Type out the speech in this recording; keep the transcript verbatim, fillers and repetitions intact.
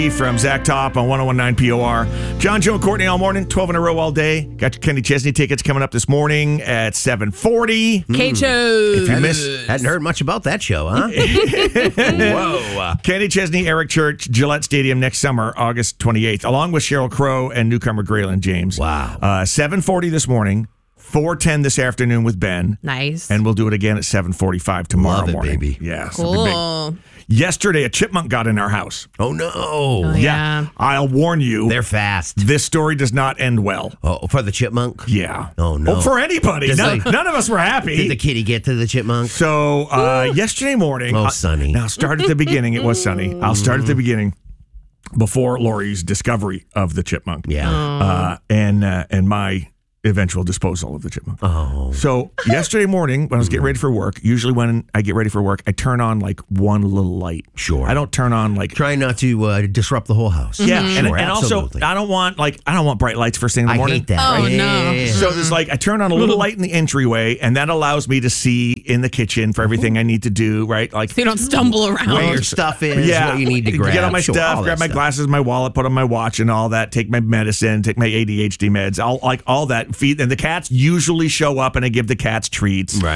From Zach Top on one oh one point nine P O R. John, Joe, and Courtney all morning, twelve in a row all day. Got your Kenny Chesney tickets coming up this morning at seven forty. K-Chose. If you missed, Hadn't heard much about that show, huh? Whoa. Kenny Chesney, Eric Church, Gillette Stadium next summer, August twenty-eighth, along with Sheryl Crow and newcomer Graylin James. Wow. Uh, seven forty this morning, four ten this afternoon with Ben. Nice. And we'll do it again at seven forty-five tomorrow Love it, morning. baby. Yeah. something big. Cool. Yesterday, a chipmunk got in our house. Oh, no. Oh, yeah. I'll warn you. They're fast. This story does not end well. Oh, for the chipmunk? Yeah. Oh, no. Well, for anybody. Does None, like- none of us were happy. Did the kitty get to the chipmunk? So uh, yesterday morning. Oh, uh, sunny. Now, start at the beginning. It was sunny. I'll start at the beginning before Lori's discovery of the chipmunk. Yeah. Uh, and uh, and my eventual disposal of the chipmunk. Oh. So yesterday morning, when I was getting ready for work, usually when I get ready for work, I turn on like one little light. Sure. I don't turn on like. Trying not to uh, disrupt the whole house. Yeah, and, Sure, and also absolutely. I don't want like I don't want bright lights first thing in the I morning. hate that. Oh, Yeah, no. yeah, yeah. So there's like I turn on a little light in the entryway, and that allows me to see in the kitchen for everything I need to do. Right, like So you don't stumble around. Where your stuff is, what you need to grab. get all my Sure, stuff, all grab that my stuff. glasses, my wallet, put on my watch, and all that. Take my medicine, take my A D H D meds, all like all that. Feed and the cats usually show up, and I give the cats treats. Right.